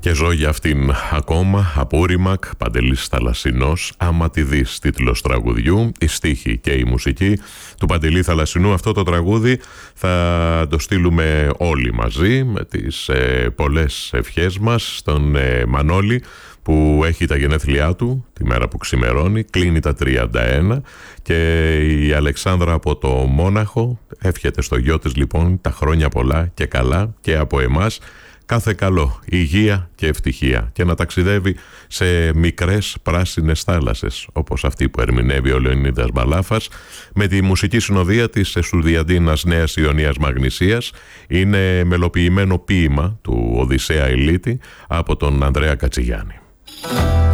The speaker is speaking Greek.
Και ζω για αυτήν ακόμα, Απούρημακ, Παντελής Θαλασσινός, άμα τη δεις, τίτλος τραγουδιού, η στίχη και η μουσική του Παντελή Θαλασσινού. Αυτό το τραγούδι θα το στείλουμε όλοι μαζί με τις πολλές ευχές μας στον Μανώλη, που έχει τα γενέθλιά του τη μέρα που ξημερώνει, κλείνει τα 31, και η Αλεξάνδρα από το Μόναχο εύχεται στο γιο της λοιπόν τα χρόνια πολλά και καλά, και από εμάς κάθε καλό, υγεία και ευτυχία, και να ταξιδεύει σε μικρές πράσινες θάλασσες, όπως αυτή που ερμηνεύει ο Λεωνίδας Μπαλάφας με τη μουσική συνοδεία της Εστουδιαντίνας Νέας Ιωνίας Μαγνησίας. Είναι μελοποιημένο ποίημα του Οδυσσέα Ηλίτη από τον Ανδρέα Κατσιγιάννη.